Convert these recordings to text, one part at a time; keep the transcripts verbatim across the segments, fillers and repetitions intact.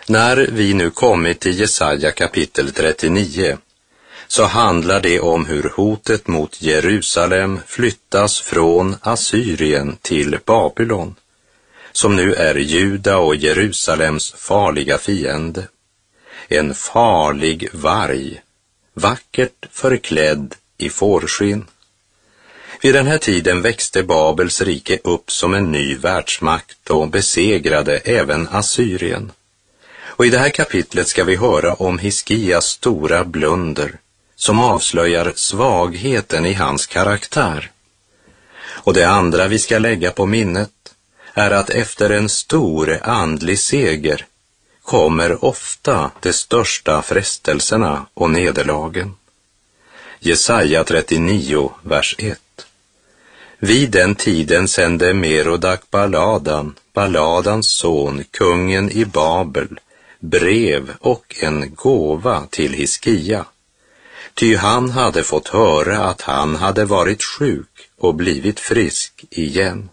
När vi nu kommit till Jesaja kapitel trettionio så handlar det om hur hotet mot Jerusalem flyttas från Assyrien till Babylon, som nu är Juda och Jerusalems farliga fiende. En farlig varg, vackert förklädd i fårskinn. Vid den här tiden växte Babels rike upp som en ny världsmakt och besegrade även Assyrien. Och i det här kapitlet ska vi höra om Hiskias stora blunder som avslöjar svagheten i hans karaktär. Och det andra vi ska lägga på minnet är att efter en stor andlig seger kommer ofta de största frestelserna och nederlagen. Jesaja trettionio, vers ett. Vid den tiden sände Merodak Baladan, Baladans son, kungen i Babel, brev och en gåva till Hiskia. Ty han hade fått höra att han hade varit sjuk och blivit frisk igen.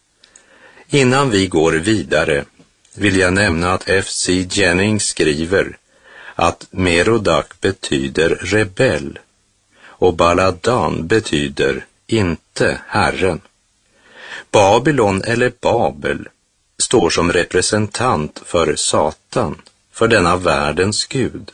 Innan vi går vidare vill jag nämna att F C Jennings skriver att Merodak betyder rebell och Baladan betyder inte Herren. Babylon eller Babel står som representant för Satan, för denna världens gud.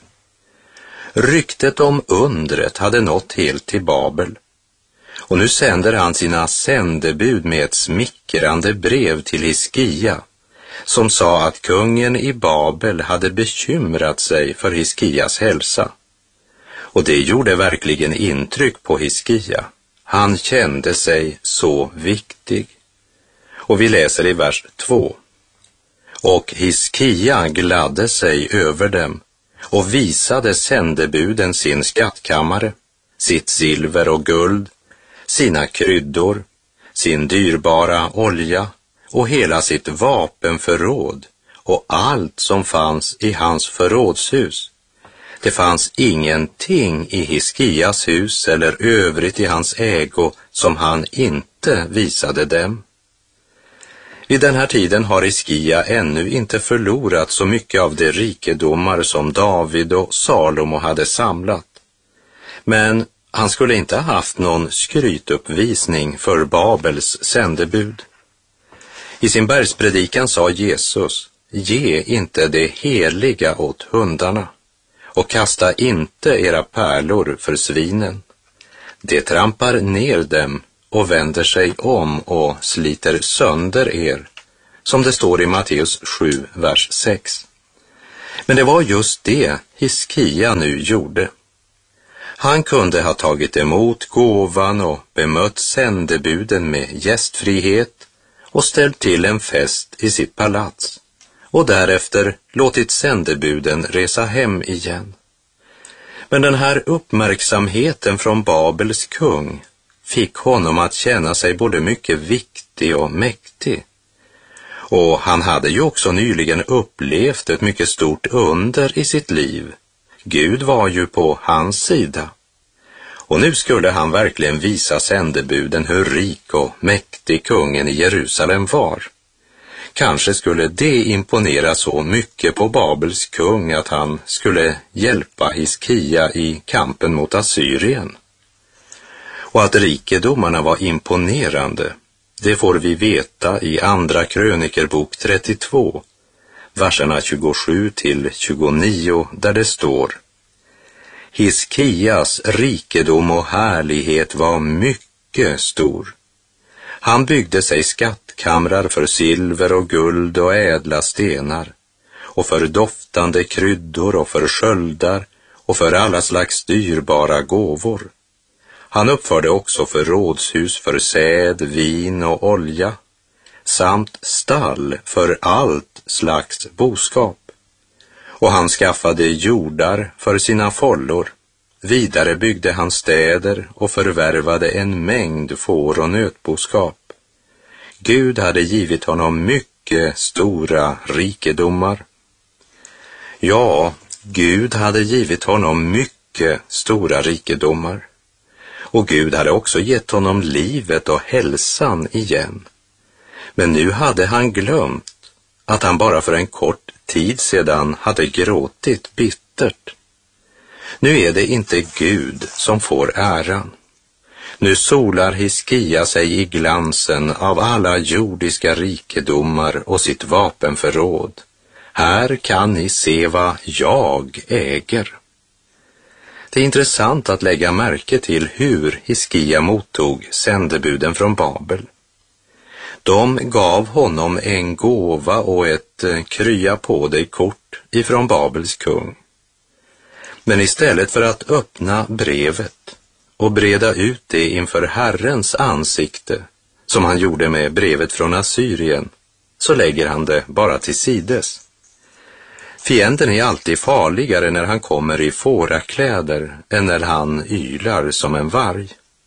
Ryktet om undret hade nått helt till Babel. Och nu sänder han sina sändebud med ett smickrande brev till Hiskia, som sa att kungen i Babel hade bekymrat sig för Hiskias hälsa. Och det gjorde verkligen intryck på Hiskia. Han kände sig så viktig. Och vi läser i vers två. Och Hiskia gladde sig över dem och visade sändebuden sin skattkammare, sitt silver och guld, sina kryddor, sin dyrbara olja och hela sitt vapenförråd och allt som fanns i hans förrådshus. Det fanns ingenting i Hiskias hus eller övrigt i hans ägo som han inte visade dem. Vid den här tiden har Hiskia ännu inte förlorat så mycket av de rikedomar som David och Salomo hade samlat. Men han skulle inte ha haft någon skrytuppvisning för Babels sändebud. I sin bergspredikan sa Jesus, ge inte det heliga åt hundarna och kasta inte era pärlor för svinen. Det trampar ner dem och vänder sig om och sliter sönder er, som det står i Matteus sju, vers sex. Men det var just det Hiskia nu gjorde. Han kunde ha tagit emot gåvan och bemött sändebuden med gästfrihet och ställt till en fest i sitt palats och därefter låtit sändebuden resa hem igen. Men den här uppmärksamheten från Babels kung fick honom att känna sig både mycket viktig och mäktig. Och han hade ju också nyligen upplevt ett mycket stort under i sitt liv. Gud var ju på hans sida. Och nu skulle han verkligen visa sändebuden hur rik och mäktig kungen i Jerusalem var. Kanske skulle det imponera så mycket på Babels kung att han skulle hjälpa Hiskia i kampen mot Assyrien. Och att rikedomarna var imponerande, det får vi veta i andra krönikerbok trettiotvå, verserna tjugosju till tjugonio, där det står: Hiskias rikedom och härlighet var mycket stor. Han byggde sig skattkamrar för silver och guld och ädla stenar, och för doftande kryddor och för sköldar och för alla slags dyrbara gåvor. Han uppförde också förrådshus för säd, vin och olja, samt stall för allt slags boskap. Och han skaffade jordar för sina follor. Vidare byggde han städer och förvärvade en mängd får och nötboskap. Gud hade givit honom mycket stora rikedomar. Ja, Gud hade givit honom mycket stora rikedomar. Och Gud hade också gett honom livet och hälsan igen. Men nu hade han glömt att han bara för en kort tid sedan hade gråtit bittert. Nu är det inte Gud som får äran. Nu solar Hiskia sig i glansen av alla jordiska rikedomar och sitt vapenförråd. Här kan ni se vad jag äger. Det är intressant att lägga märke till hur Hiskia mottog sändebuden från Babel. De gav honom en gåva och ett krya på dig kort ifrån Babels kung. Men istället för att öppna brevet och breda ut det inför Herrens ansikte, som han gjorde med brevet från Assyrien, så lägger han det bara till sides. Fienden är alltid farligare när han kommer i fårakläder än när han ylar som en varg.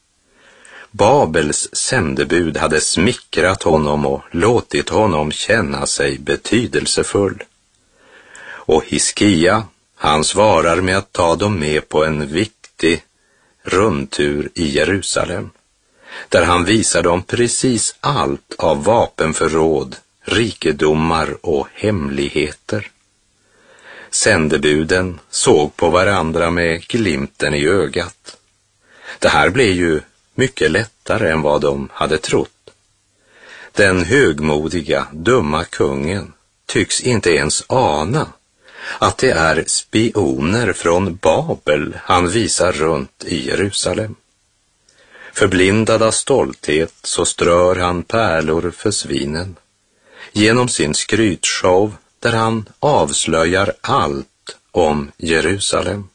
Babels sändebud hade smickrat honom och låtit honom känna sig betydelsefull. Och Hiskia, han svarar med att ta dem med på en viktig rundtur i Jerusalem, där han visar dem precis allt av vapenförråd, rikedomar och hemligheter. Sändebuden såg på varandra med glimten i ögat. Det här blev ju mycket lättare än vad de hade trott. Den högmodiga, dumma kungen tycks inte ens ana att det är spioner från Babel han visar runt i Jerusalem. Förblindad av stolthet så strör han pärlor för svinen genom sin skrytshow där han avslöjar allt om Jerusalem.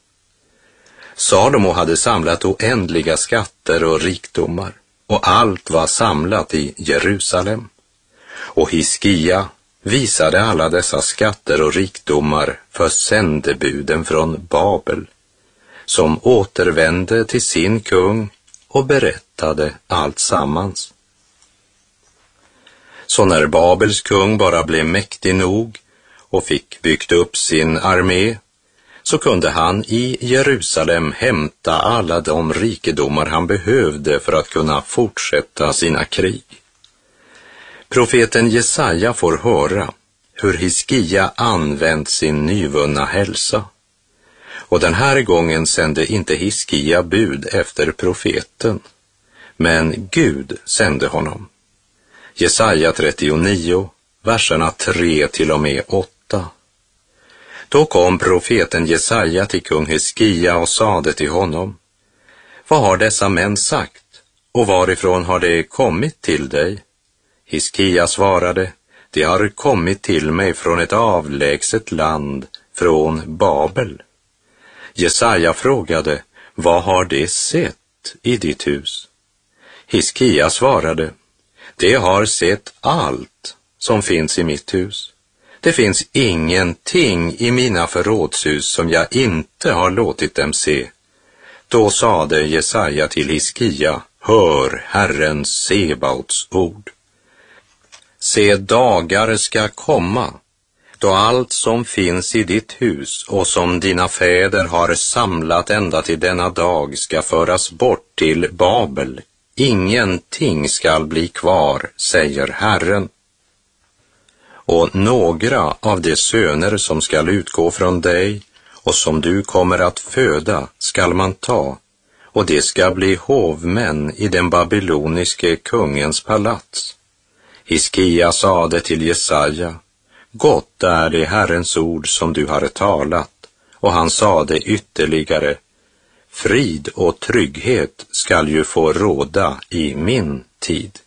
Salomo hade samlat oändliga skatter och rikdomar, och allt var samlat i Jerusalem. Och Hiskia visade alla dessa skatter och rikdomar för sändebuden från Babel, som återvände till sin kung och berättade allt sammans. Så när Babels kung bara blev mäktig nog och fick byggt upp sin armé, så kunde han i Jerusalem hämta alla de rikedomar han behövde för att kunna fortsätta sina krig. Profeten Jesaja får höra hur Hiskia använt sin nyvunna hälsa. Och den här gången sände inte Hiskia bud efter profeten, men Gud sände honom. Jesaja trettionio, verserna tre till och med åtta. Då kom profeten Jesaja till kung Hiskia och sade till honom: Vad har dessa män sagt, och varifrån har det kommit till dig? Hiskia svarade: Det har kommit till mig från ett avlägset land, från Babel. Jesaja frågade: Vad har det sett i ditt hus? Hiskia svarade: Det har sett allt som finns i mitt hus. Det finns ingenting i mina förrådshus som jag inte har låtit dem se. Då sade Jesaja till Hiskia: Hör Herrens Sebaots ord. Se, dagar ska komma, då allt som finns i ditt hus och som dina fäder har samlat ända till denna dag ska föras bort till Babel. Ingenting skall bli kvar, säger Herren. Och några av de söner som skall utgå från dig och som du kommer att föda skall man ta, och det ska bli hovmän i den babyloniske kungens palats. Hiskia sade till Jesaja: Gott är det Herrens ord som du har talat. Och han sade ytterligare: Frid och trygghet skall ju få råda i min tid.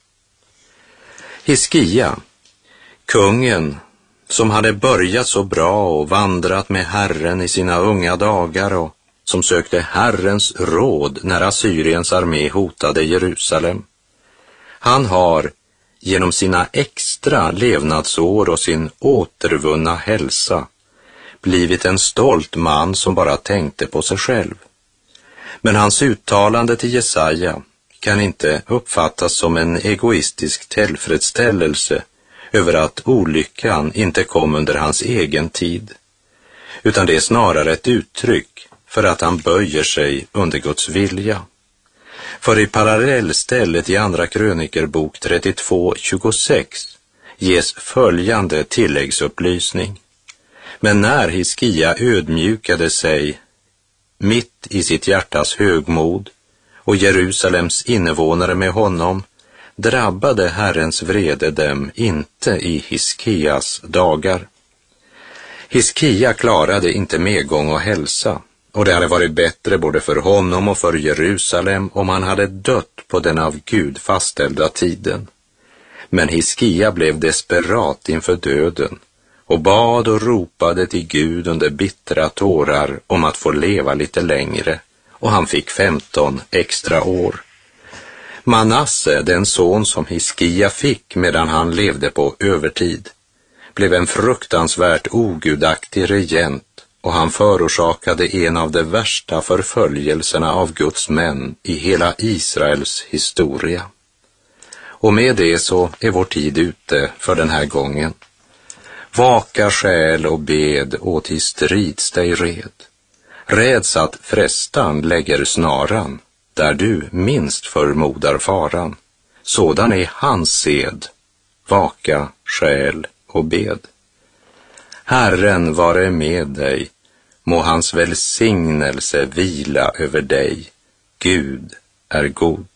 Hiskia, kungen som hade börjat så bra och vandrat med Herren i sina unga dagar och som sökte Herrens råd när Assyriens armé hotade Jerusalem. Han har genom sina extra levnadsår och sin återvunna hälsa blivit en stolt man som bara tänkte på sig själv. Men hans uttalande till Jesaja kan inte uppfattas som en egoistisk tillfredsställelse över att olyckan inte kom under hans egen tid, utan det är snarare ett uttryck för att han böjer sig under Guds vilja. För i parallellstället i andra krönikerbok trettiotvå tjugosex ges följande tilläggsupplysning. Men när Hiskia ödmjukade sig mitt i sitt hjärtas högmod och Jerusalems invånare med honom, drabbade Herrens vrede dem inte i Hiskias dagar. Hiskia klarade inte medgång och hälsa, och det hade varit bättre både för honom och för Jerusalem om han hade dött på den av Gud fastställda tiden. Men Hiskia blev desperat inför döden och bad och ropade till Gud under bittra tårar om att få leva lite längre, och han fick femton extra år. Manasse, den son som Hiskia fick medan han levde på övertid, blev en fruktansvärt ogudaktig regent, och han förorsakade en av de värsta förföljelserna av Guds män i hela Israels historia. Och med det så är vår tid ute för den här gången. Vaka själ och bed och till strids dig red. Räds att frestan lägger snaran, där du minst förmodar faran. Sådan är hans sed, vaka själ och bed. Herren vare med dig, må hans välsignelse vila över dig. Gud är god.